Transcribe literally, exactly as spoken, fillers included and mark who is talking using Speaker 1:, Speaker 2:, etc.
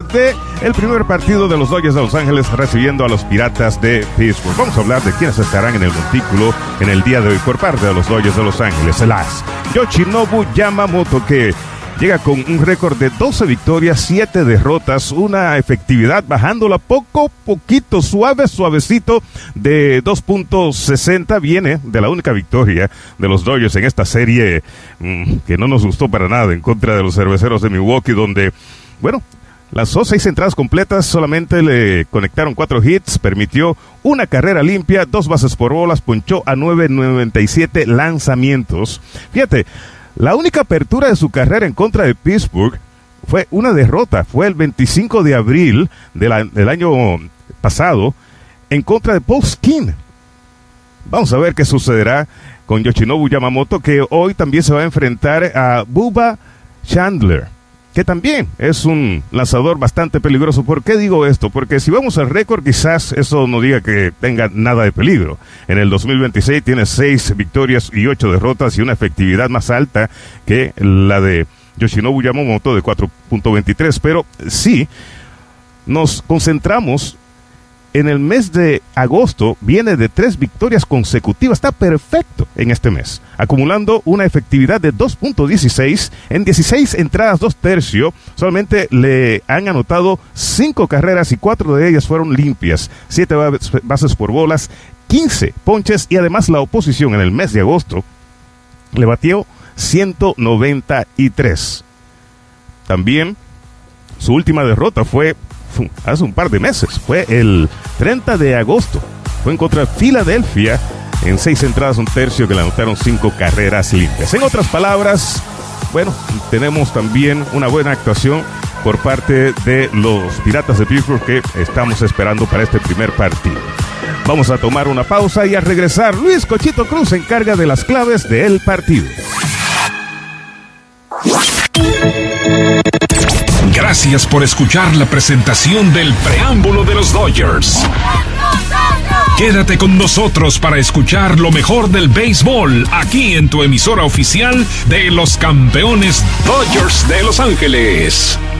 Speaker 1: de el primer partido de los Dodgers de Los Ángeles recibiendo a los Piratas de Pittsburgh. Vamos a hablar de quiénes estarán en el montículo en el día de hoy por parte de los Dodgers de Los Ángeles. El as Yoshinobu Yamamoto, que llega con un récord de doce victorias, siete derrotas, una efectividad bajándola poco, poquito, suave, suavecito de dos punto sesenta. Viene de la única victoria de los Dodgers en esta serie mmm, que no nos gustó para nada en contra de los Cerveceros de Milwaukee, donde, bueno, lanzó seis entradas completas, solamente le conectaron cuatro hits, permitió una carrera limpia, dos bases por bolas, ponchó a nueve noventa y siete lanzamientos. Fíjate, la única apertura de su carrera en contra de Pittsburgh fue una derrota. Fue el veinticinco de abril de la, del año pasado en contra de Paul Skeens. Vamos a ver qué sucederá con Yoshinobu Yamamoto, que hoy también se va a enfrentar a Bubba Chandler, que también es un lanzador bastante peligroso. ¿Por qué digo esto? Porque si vamos al récord, quizás eso no diga que tenga nada de peligro. En el dos mil veintiséis tiene seis victorias y ocho derrotas y una efectividad más alta que la de Yoshinobu Yamamoto de cuatro punto veintitrés. Pero sí, nos concentramos en el mes de agosto, viene de tres victorias consecutivas, está perfecto en este mes, acumulando una efectividad de dos punto dieciséis, en dieciséis entradas, dos tercios, solamente le han anotado cinco carreras y cuatro de ellas fueron limpias, siete bases por bolas, quince ponches y además la oposición en el mes de agosto le batió ciento noventa y tres. También su última derrota fue hace un par de meses, fue el treinta de agosto, fue en contra de Filadelfia en seis entradas, un tercio, que le anotaron cinco carreras limpias. En otras palabras, bueno, tenemos también una buena actuación por parte de los Piratas de Pittsburgh que estamos esperando para este primer partido. Vamos a tomar una pausa y al regresar, Luis Cochito Cruz se encarga de las claves del partido.
Speaker 2: Gracias por escuchar la presentación del preámbulo de los Dodgers. Quédate con nosotros para escuchar lo mejor del béisbol aquí en tu emisora oficial de los campeones Dodgers de Los Ángeles.